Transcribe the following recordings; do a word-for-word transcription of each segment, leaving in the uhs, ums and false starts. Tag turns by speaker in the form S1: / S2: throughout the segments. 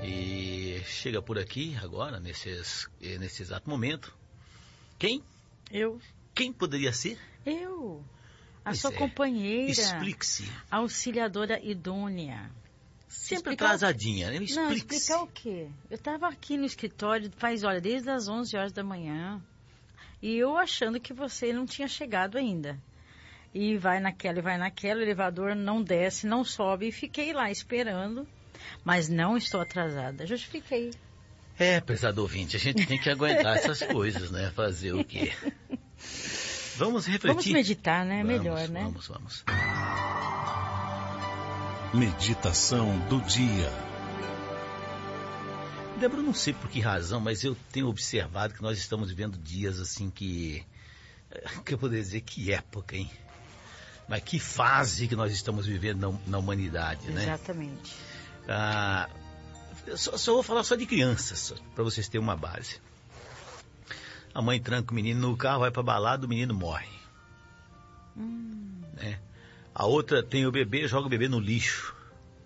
S1: E chega por aqui agora, nesses, nesse exato momento. Quem?
S2: Eu.
S1: Quem poderia ser?
S2: Eu. A
S1: Pois
S2: sua
S1: é.
S2: companheira.
S1: Explique-se.
S2: Auxiliadora idônea.
S1: Sempre
S2: Explicar
S1: atrasadinha, né?
S2: Não,
S1: Explique-se.
S2: explicar o quê? Eu estava aqui no escritório faz, olha, desde as onze horas da manhã. E eu achando que você não tinha chegado ainda. E vai naquela e vai naquela, o elevador não desce, não sobe. E fiquei lá esperando. Mas não estou atrasada. Justifiquei.
S1: É, prezado ouvinte, a gente tem que aguentar essas coisas, né? Fazer o quê? Vamos refletir.
S2: Vamos meditar, né?
S1: Vamos,
S2: Melhor, né?
S1: Vamos, vamos.
S3: Meditação do dia.
S1: Débora, eu não sei por que razão, mas eu tenho observado que nós estamos vivendo dias assim que... que eu poderia dizer que época, hein? Mas que fase que nós estamos vivendo na, na humanidade, né?
S2: Exatamente.
S1: Ah, só, só vou falar só de crianças, para vocês terem uma base. A mãe tranca o menino no carro, vai para balada, o menino morre.
S2: Hum.
S1: Né? A outra tem o bebê, joga o bebê no lixo.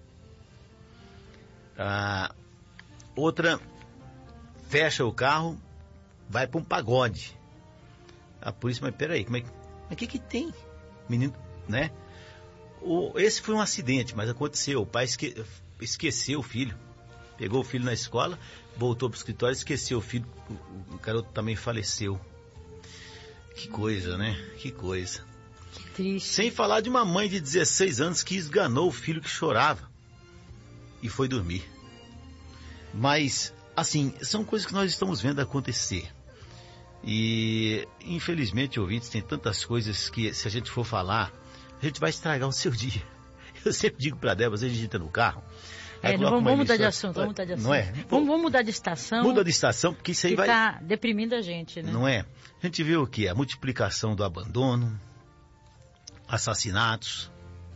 S1: A outra fecha o carro, vai para um pagode. A polícia, mas peraí, como é que... Mas o que que tem? Menino, né? O, esse foi um acidente, mas aconteceu. O pai esque, esqueceu o filho. Pegou o filho na escola, voltou pro escritório, esqueceu o filho. O, o garoto também faleceu. Que coisa, né? Que coisa.
S2: Que triste.
S1: Sem falar de uma mãe de dezesseis anos que esganou o filho que chorava e foi dormir. Mas, assim, são coisas que nós estamos vendo acontecer. E, infelizmente, ouvintes, tem tantas coisas que, se a gente for falar, a gente vai estragar o seu dia. Eu sempre digo para a Débora, às vezes a gente entra no carro...
S2: É, não, vamos, vamos mudar de assunto, vamos mudar de assunto.
S1: Não é?
S2: Vamos, vamos mudar de estação.
S1: Muda de estação, porque isso aí
S2: que
S1: vai...
S2: tá deprimindo a gente, né?
S1: Não é? A gente vê o quê? A multiplicação do abandono, assassinatos.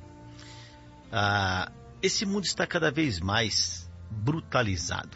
S1: Ah, esse mundo está cada vez mais brutalizado.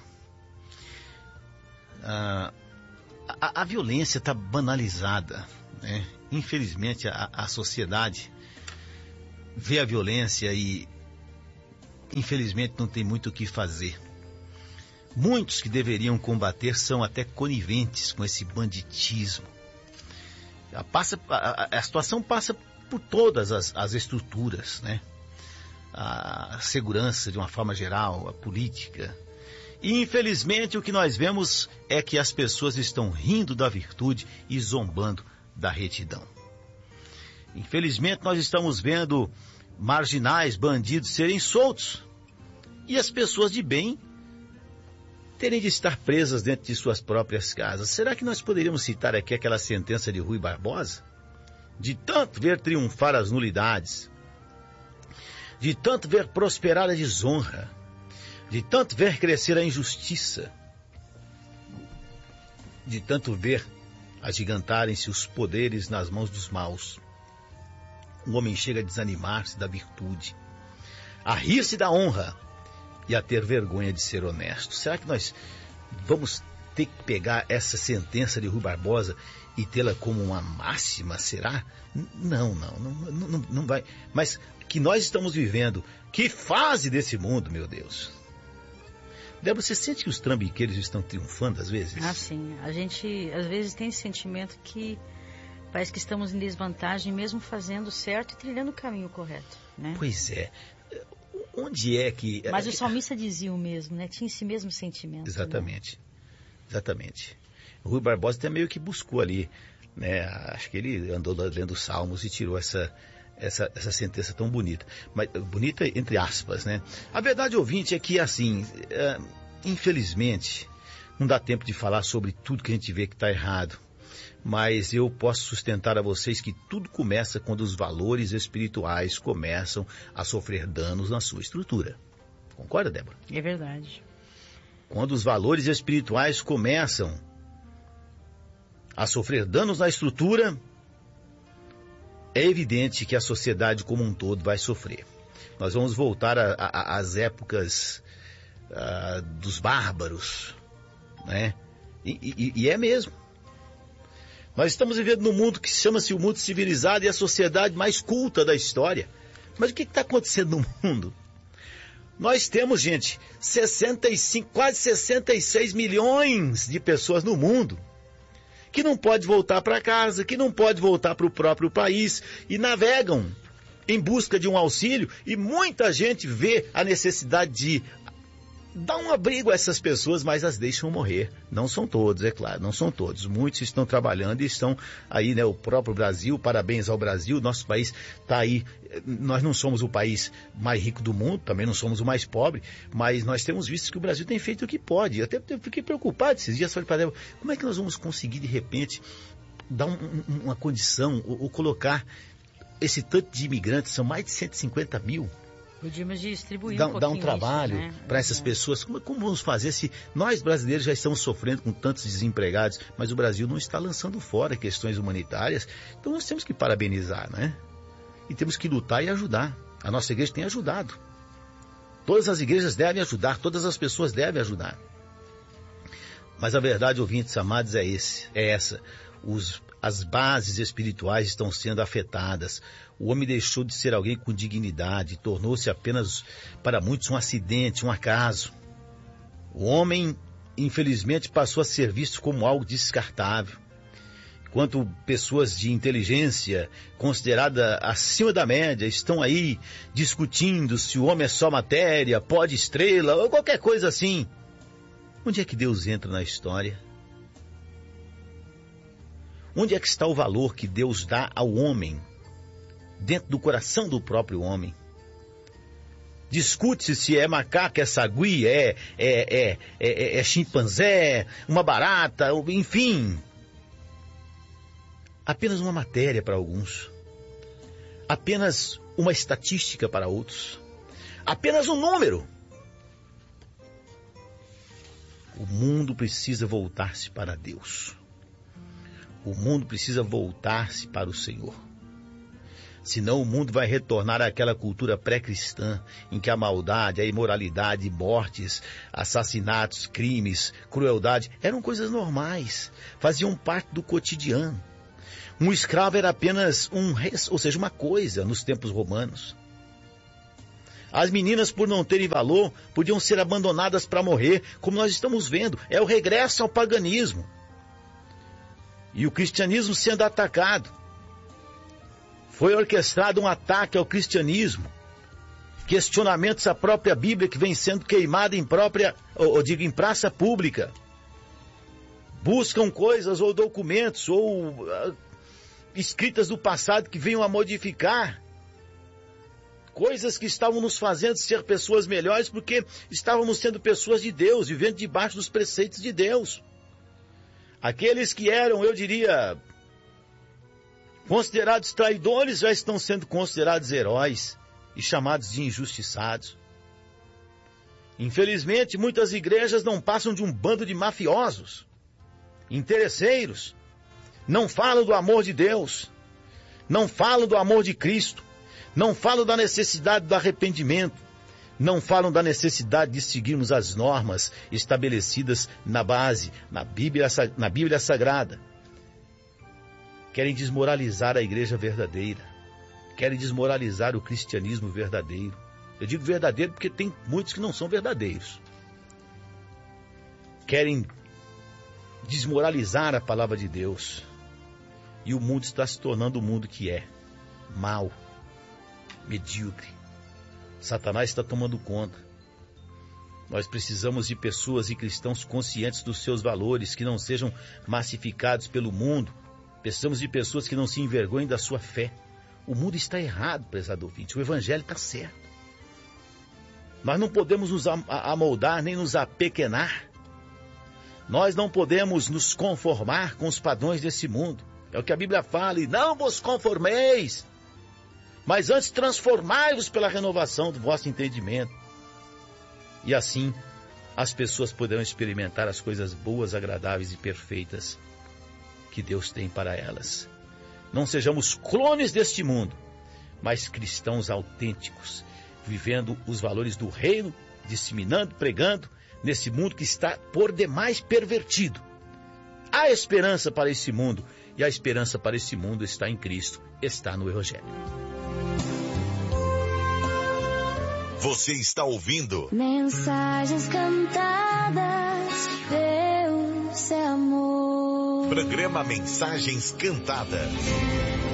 S1: Ah, a, a violência está banalizada, né? Infelizmente, a, a sociedade vê a violência e, infelizmente, não tem muito o que fazer. Muitos que deveriam combater são até coniventes com esse banditismo. A, passa, a, a situação passa por todas as, as estruturas, né? A segurança de uma forma geral, a política. E, infelizmente, o que nós vemos é que as pessoas estão rindo da virtude e zombando da retidão. Infelizmente, nós estamos vendo marginais, bandidos serem soltos e as pessoas de bem terem de estar presas dentro de suas próprias casas. Será que nós poderíamos citar aqui aquela sentença de Rui Barbosa? De tanto ver triunfar as nulidades, de tanto ver prosperar a desonra, de tanto ver crescer a injustiça, de tanto ver agigantarem-se os poderes nas mãos dos maus, o homem chega a desanimar-se da virtude, a rir-se da honra e a ter vergonha de ser honesto. Será que nós vamos ter que pegar essa sentença de Rui Barbosa e tê-la como uma máxima, será? Não, não, não, não, não vai. Mas que nós estamos vivendo, que fase desse mundo, meu Deus. Débora, você sente que os trambiqueiros estão triunfando às vezes?
S2: Ah, sim. A gente, às vezes, tem esse sentimento que parece que estamos em desvantagem, mesmo fazendo certo e trilhando o caminho correto, né?
S1: Pois é. Onde é que...
S2: Mas o salmista dizia o mesmo, né? Tinha esse mesmo sentimento.
S1: Exatamente. Né? Exatamente. O Rui Barbosa até meio que buscou ali, né? Acho que ele andou lendo os salmos e tirou essa... Essa, essa sentença tão bonita, mas bonita entre aspas, né? A verdade, ouvinte, é que assim, é, infelizmente, não dá tempo de falar sobre tudo que a gente vê que está errado, mas eu posso sustentar a vocês que tudo começa quando os valores espirituais começam a sofrer danos na sua estrutura. Concorda, Débora?
S2: É verdade.
S1: Quando os valores espirituais começam a sofrer danos na estrutura, é evidente que a sociedade como um todo vai sofrer. Nós vamos voltar às épocas a, dos bárbaros, né? E, e, e é mesmo. Nós estamos vivendo num mundo que chama-se o mundo civilizado e a sociedade mais culta da história. Mas o que está acontecendo no mundo? Nós temos, gente, sessenta e cinco, quase sessenta e seis milhões de pessoas no mundo que não pode voltar para casa, que não pode voltar para o próprio país e navegam em busca de um auxílio, e muita gente vê a necessidade de dar um abrigo a essas pessoas, mas as deixam morrer. Não são todos, é claro, não são todos. Muitos estão trabalhando e estão aí, né, o próprio Brasil, parabéns ao Brasil, nosso país está aí. Nós não somos o país mais rico do mundo, também não somos o mais pobre, mas nós temos visto que o Brasil tem feito o que pode. Eu até fiquei preocupado esses dias, falei para ela, como é que nós vamos conseguir, de repente, dar um, uma condição, ou, ou colocar esse tanto de imigrantes, são mais de cento e cinquenta mil.
S2: Podíamos distribuir
S1: dá,
S2: um
S1: dá um trabalho,
S2: né?
S1: para essas é. pessoas. Como, como vamos fazer se nós brasileiros já estamos sofrendo com tantos desempregados, mas o Brasil não está lançando fora questões humanitárias? Então nós temos que parabenizar, né? E temos que lutar e ajudar. A nossa igreja tem ajudado. Todas as igrejas devem ajudar, todas as pessoas devem ajudar. Mas a verdade, ouvintes amados, é, esse, é essa. Os, as bases espirituais estão sendo afetadas. O homem deixou de ser alguém com dignidade, tornou-se apenas, para muitos, um acidente, um acaso. O homem, infelizmente, passou a ser visto como algo descartável. Enquanto pessoas de inteligência, considerada acima da média, estão aí discutindo se o homem é só matéria, pó de estrela, ou qualquer coisa assim. Onde é que Deus entra na história? Onde é que está o valor que Deus dá ao homem, dentro do coração do próprio homem? Discute-se se é macaco, é sagui, é, é, é, é, é chimpanzé, uma barata, enfim. Apenas uma matéria para alguns. Apenas uma estatística para outros. Apenas um número. O mundo precisa voltar-se para Deus. O mundo precisa voltar-se para o Senhor. Senão o mundo vai retornar àquela cultura pré-cristã, em que a maldade, a imoralidade, mortes, assassinatos, crimes, crueldade, eram coisas normais, faziam parte do cotidiano. Um escravo era apenas um, ou seja, uma coisa nos tempos romanos. As meninas, por não terem valor, podiam ser abandonadas para morrer, como nós estamos vendo. É o regresso ao paganismo. E o cristianismo sendo atacado. Foi orquestrado um ataque ao cristianismo. Questionamentos à própria Bíblia que vem sendo queimada em própria, ou, ou digo, em praça pública. Buscam coisas ou documentos ou uh, escritas do passado que venham a modificar. Coisas que estavam nos fazendo ser pessoas melhores porque estávamos sendo pessoas de Deus, vivendo debaixo dos preceitos de Deus. Aqueles que eram, eu diria, considerados traidores já estão sendo considerados heróis e chamados de injustiçados. Infelizmente, muitas igrejas não passam de um bando de mafiosos, interesseiros, não falam do amor de Deus, não falam do amor de Cristo, não falam da necessidade do arrependimento, não falam da necessidade de seguirmos as normas estabelecidas na base, na Bíblia, na Bíblia Sagrada. Querem desmoralizar a igreja verdadeira, querem desmoralizar o cristianismo verdadeiro. Eu digo verdadeiro porque tem muitos que não são verdadeiros. Querem desmoralizar a palavra de Deus. E o mundo está se tornando o mundo que é, mau, medíocre. Satanás está tomando conta. Nós precisamos de pessoas e cristãos conscientes dos seus valores, que não sejam massificados pelo mundo. Precisamos de pessoas que não se envergonhem da sua fé. O mundo está errado, prezado ouvinte. O evangelho está certo. Nós não podemos nos amoldar nem nos apequenar. Nós não podemos nos conformar com os padrões desse mundo. É o que a Bíblia fala, e não vos conformeis, mas antes transformai-vos pela renovação do vosso entendimento. E assim, as pessoas poderão experimentar as coisas boas, agradáveis e perfeitas que Deus tem para elas. Não sejamos clones deste mundo, mas cristãos autênticos, vivendo os valores do reino, disseminando, pregando, nesse mundo que está por demais pervertido. Há esperança para esse mundo, e a esperança para esse mundo está em Cristo, está no Evangelho.
S4: Você está ouvindo
S5: Mensagens Cantadas, Deus é amor.
S4: Programa Mensagens Cantadas.